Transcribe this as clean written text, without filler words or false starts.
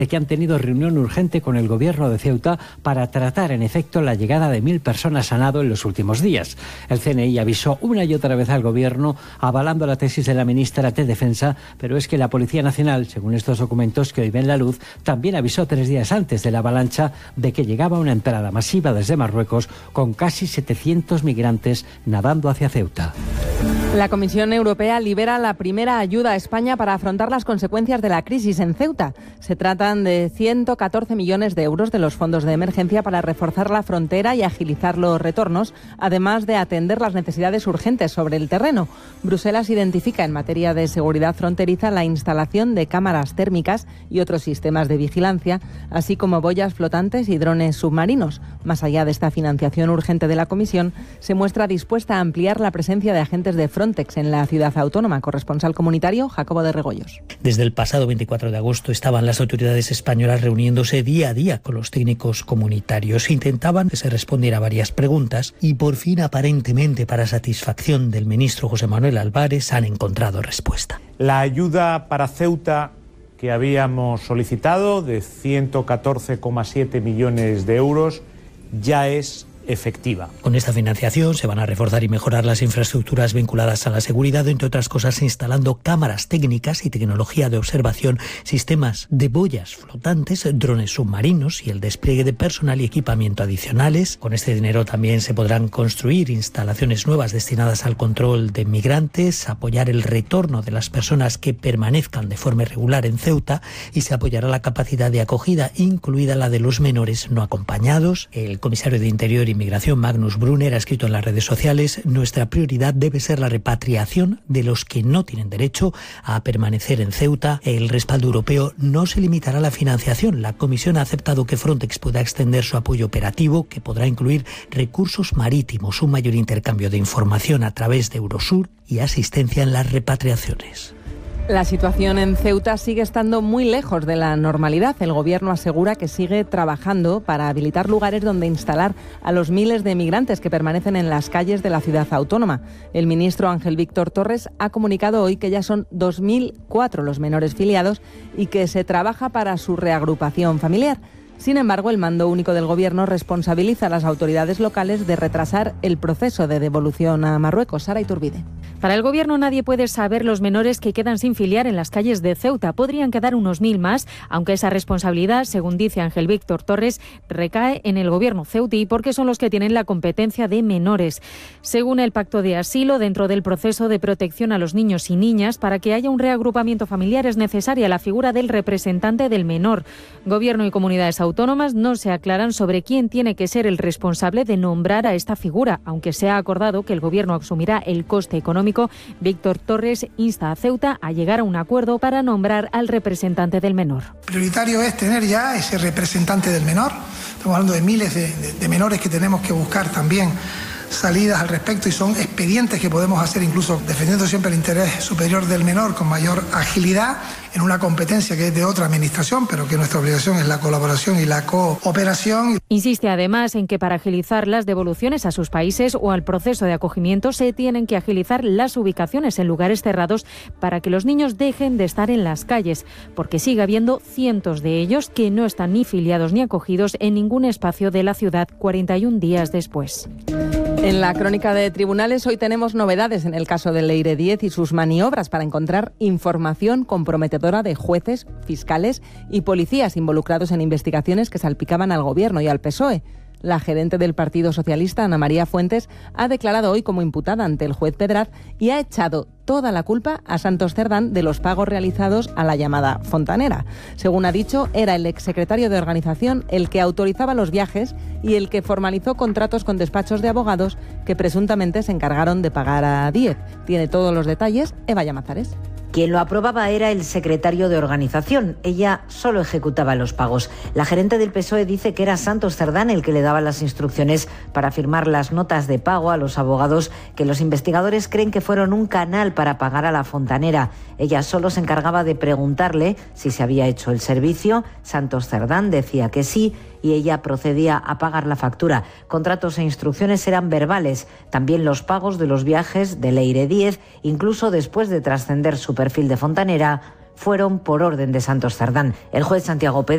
que han tenido reunión urgente con el gobierno de Ceuta para tratar en efecto la llegada de 1.000 personas a nado en los últimos días. El CNI avisó una y otra vez al gobierno avalando la tesis de la ministra de Defensa, pero es que la Policía Nacional, según estos documentos que hoy ven la luz, también avisó 3 días antes de la avalancha de que llegaba una entrada masiva desde Marruecos con casi 700 migrantes nadando hacia Ceuta. La Comisión Europea libera la primera ayuda a España para afrontar las consecuencias de la crisis en Ceuta. Se tratan de 114 millones de euros de los fondos de emergencia para reforzar la frontera y agilizar los retornos, además de atender las necesidades urgentes sobre el terreno. Bruselas identifica en materia de seguridad fronteriza la instalación de cámaras térmicas y otros sistemas de vigilancia, así como boyas flotantes y drones submarinos. Más allá de esta financiación urgente de la Comisión, se muestra dispuesta a ampliar la presencia de agentes de Frontex en la ciudad autónoma. Corresponsal comunitario, Jacobo de Regoyos. Desde el pasado 24 de agosto estaban las autoridades españolas reuniéndose día a día con los técnicos comunitarios. Intentaban que se respondiera a varias preguntas y por fin, aparentemente para satisfacción del ministro José Manuel Álvarez, han encontrado respuesta. La ayuda para Ceuta que habíamos solicitado de 114,7 millones de euros ya es efectiva. Con esta financiación se van a reforzar y mejorar las infraestructuras vinculadas a la seguridad, entre otras cosas instalando cámaras técnicas y tecnología de observación, sistemas de boyas flotantes, drones submarinos y el despliegue de personal y equipamiento adicionales. Con este dinero también se podrán construir instalaciones nuevas destinadas al control de migrantes, apoyar el retorno de las personas que permanezcan de forma irregular en Ceuta y se apoyará la capacidad de acogida, incluida la de los menores no acompañados. El comisario de Interior y Migración, Magnus Brunner, ha escrito en las redes sociales: nuestra prioridad debe ser la repatriación de los que no tienen derecho a permanecer en Ceuta. El respaldo europeo no se limitará a la financiación. La Comisión ha aceptado que Frontex pueda extender su apoyo operativo, que podrá incluir recursos marítimos, un mayor intercambio de información a través de Eurosur y asistencia en las repatriaciones. La situación en Ceuta sigue estando muy lejos de la normalidad. El Gobierno asegura que sigue trabajando para habilitar lugares donde instalar a los miles de migrantes que permanecen en las calles de la ciudad autónoma. El ministro Ángel Víctor Torres ha comunicado hoy que ya son 2.004 los menores filiados y que se trabaja para su reagrupación familiar. Sin embargo, el mando único del Gobierno responsabiliza a las autoridades locales de retrasar el proceso de devolución a Marruecos. Sara Iturbide. Para el Gobierno nadie puede saber los menores que quedan sin filiar en las calles de Ceuta. Podrían quedar unos 1.000 más, aunque esa responsabilidad, según dice Ángel Víctor Torres, recae en el Gobierno ceutí porque son los que tienen la competencia de menores. Según el Pacto de Asilo, dentro del proceso de protección a los niños y niñas, para que haya un reagrupamiento familiar es necesaria la figura del representante del menor. Gobierno y comunidades autónomas no se aclaran sobre quién tiene que ser el responsable de nombrar a esta figura, aunque se ha acordado que el Gobierno asumirá el coste económico. Víctor Torres insta a Ceuta a llegar a un acuerdo para nombrar al representante del menor. Prioritario es tener ya ese representante del menor. Estamos hablando de miles de menores que tenemos que buscar también salidas al respecto y son expedientes que podemos hacer incluso defendiendo siempre el interés superior del menor con mayor agilidad en una competencia que es de otra administración, pero que nuestra obligación es la colaboración y la cooperación. Insiste además en que para agilizar las devoluciones a sus países o al proceso de acogimiento se tienen que agilizar las ubicaciones en lugares cerrados para que los niños dejen de estar en las calles, porque sigue habiendo cientos de ellos que no están ni filiados ni acogidos en ningún espacio de la ciudad 41 días después. En la crónica de tribunales hoy tenemos novedades en el caso de Leire Díez y sus maniobras para encontrar información comprometedora de jueces, fiscales y policías involucrados en investigaciones que salpicaban al Gobierno y al PSOE. La gerente del Partido Socialista, Ana María Fuentes, ha declarado hoy como imputada ante el juez Pedraz y ha echado toda la culpa a Santos Cerdán de los pagos realizados a la llamada fontanera. Según ha dicho, era el exsecretario de organización el que autorizaba los viajes y el que formalizó contratos con despachos de abogados que presuntamente se encargaron de pagar a Díez. Tiene todos los detalles Eva Llamazares. Quien lo aprobaba era el secretario de organización. Ella solo ejecutaba los pagos. La gerente del PSOE dice que era Santos Cerdán el que le daba las instrucciones para firmar las notas de pago a los abogados que los investigadores creen que fueron un canal para pagar a la fontanera. Ella solo se encargaba de preguntarle si se había hecho el servicio. Santos Cerdán decía que sí y ella procedía a pagar la factura. Contratos e instrucciones eran verbales. También los pagos de los viajes de Leire Díez, incluso después de trascender su perfil de fontanera, fueron por orden de Santos Cerdán. El juez Santiago Pedro